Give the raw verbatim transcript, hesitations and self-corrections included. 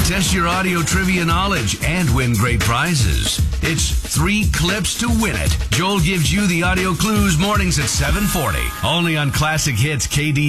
Test your audio trivia knowledge and win great prizes. It's three clips to win it. Joel gives you the audio clues mornings at seven forty. Only on Classic Hits K D